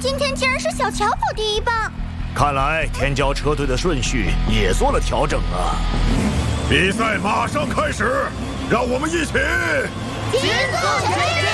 今天竟然是小乔跑第一棒。 看来天骄车队的顺序也做了调整啊！ 比赛马上开始，让我们一起极速全员。